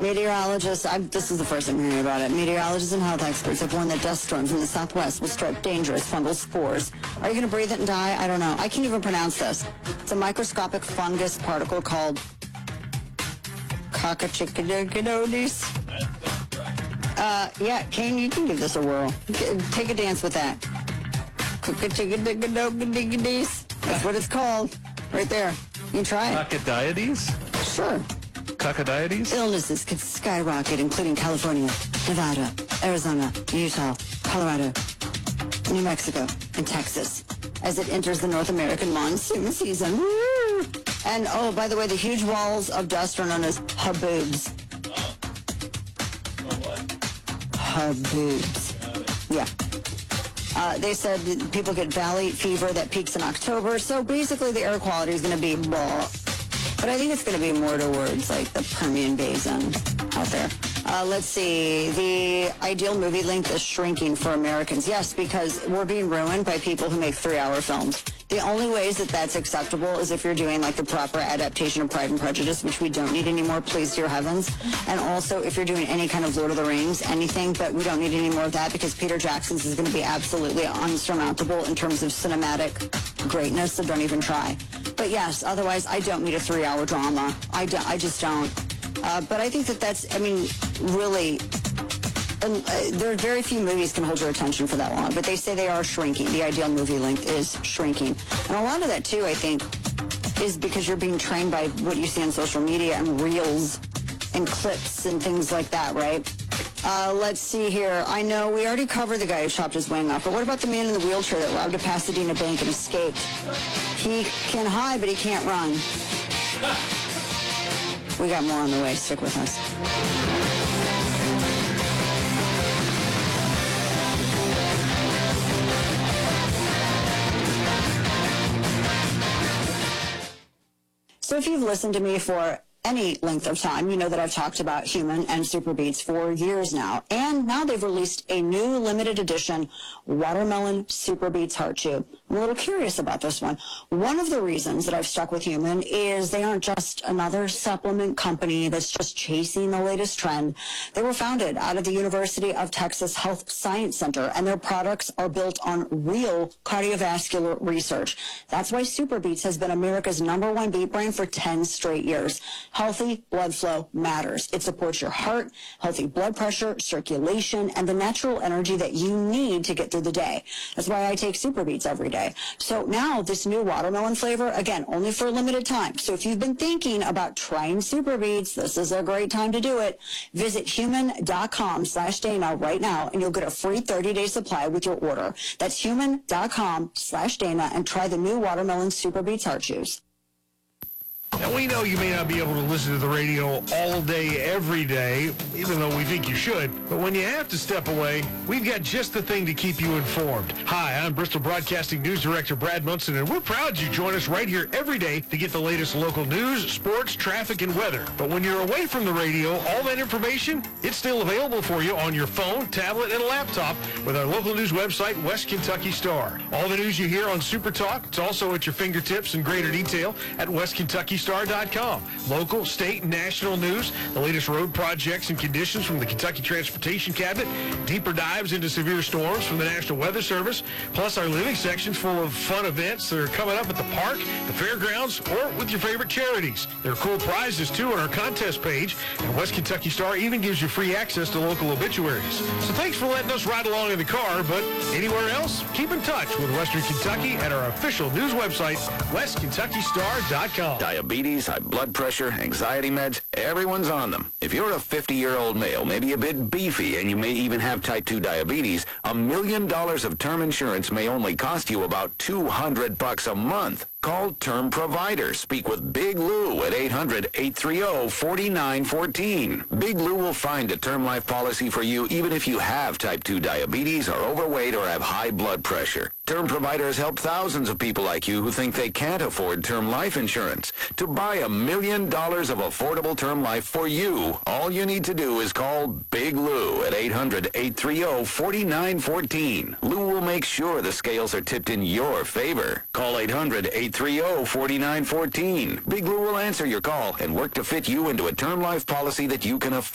Meteorologists, this is the first I'm hearing about it. Meteorologists and health experts have warned that dust storms in the southwest will strip dangerous fungal spores. Are you going to breathe it and die? I don't know. I can't even pronounce this. It's a microscopic fungus particle called Cocciochidodes. Yeah, Kane, you can give this a whirl. Take a dance with that. That's what it's called. Right there. You can try it. Cocciochidodes? Sure. Cocciochidodes? Illnesses could skyrocket, including California, Nevada, Arizona, Utah, Colorado, New Mexico, and Texas, as it enters the North American monsoon season. Woo! And, oh, by the way, the huge walls of dust are known as haboobs. Haboobs. Yeah. They said people get valley fever that peaks in October, so basically the air quality is going to be blah. But I think it's going to be more towards, like, the Permian Basin out there. Let's see. The ideal movie length is shrinking for Americans. Yes, because we're being ruined by people who make 3-hour films. The only ways that that's acceptable is if you're doing, like, the proper adaptation of Pride and Prejudice, which we don't need anymore, please, dear heavens. And also, if you're doing any kind of Lord of the Rings, anything, but we don't need any more of that because Peter Jackson's is going to be absolutely unsurmountable in terms of cinematic greatness, so don't even try. But yes, otherwise, I don't need a 3-hour drama. I just don't. But I think that's, I mean, really, there are very few movies can hold your attention for that long, but they say they are shrinking. The ideal movie length is shrinking. And a lot of that, too, I think, is because you're being trained by what you see on social media and reels and clips and things like that, right? Let's see here. I know we already covered the guy who chopped his wing off, but what about the man in the wheelchair that robbed a Pasadena bank and escaped? He can hide, but he can't run. We got more on the way. Stick with us. So if you've listened to me for any length of time, you know that I've talked about Human and Super Beets for years now. And now they've released a new limited edition Watermelon Super Beets Heart Chew. I'm a little curious about this one. One of the reasons that I've stuck with Human is they aren't just another supplement company that's just chasing the latest trend. They were founded out of the University of Texas Health Science Center, and their products are built on real cardiovascular research. That's why Super Beets has been America's #1 beet brand for 10 straight years. Healthy blood flow matters. It supports your heart, healthy blood pressure, circulation, and the natural energy that you need to get through the day. That's why I take Super Beets every day. So now this new watermelon flavor, again, only for a limited time. So if you've been thinking about trying Super Beets, this is a great time to do it. Visit human.com/Dana right now, and you'll get a free 30-day supply with your order. That's human.com/Dana, and try the new watermelon Super Beets Heart Chews. Now, we know you may not be able to listen to the radio all day, every day, even though we think you should. But when you have to step away, we've got just the thing to keep you informed. Hi, I'm Bristol Broadcasting News Director Brad Munson, and we're proud you join us right here every day to get the latest local news, sports, traffic, and weather. But when you're away from the radio, all that information, it's still available for you on your phone, tablet, and laptop with our local news website, West Kentucky Star. All the news you hear on Super Talk, it's also at your fingertips in greater detail at WestKentuckyStar.com. Local, state, and national news, the latest road projects and conditions from the Kentucky Transportation Cabinet, deeper dives into severe storms from the National Weather Service, plus our living sections full of fun events that are coming up at the park, the fairgrounds, or with your favorite charities. There are cool prizes, too, on our contest page, and West Kentucky Star even gives you free access to local obituaries. So thanks for letting us ride along in the car, but anywhere else, keep in touch with Western Kentucky at our official news website, WestKentuckyStar.com. Diabetes, high blood pressure, anxiety meds, everyone's on them. If you're a 50-year-old male, maybe a bit beefy, and you may even have type 2 diabetes, $1 million of term insurance may only cost you about $200 a month. Call Term Provider. Speak with Big Lou at 800-830-4914. Big Lou will find a term life policy for you even if you have type 2 diabetes, are overweight, or have high blood pressure. Term Provider has helped thousands of people like you who think they can't afford term life insurance. To buy $1 million of affordable term life for you, all you need to do is call Big Lou at 800-830-4914. Lou will make sure the scales are tipped in your favor. Call 800-830-4914. Big Lou will answer your call and work to fit you into a term life policy that you can afford.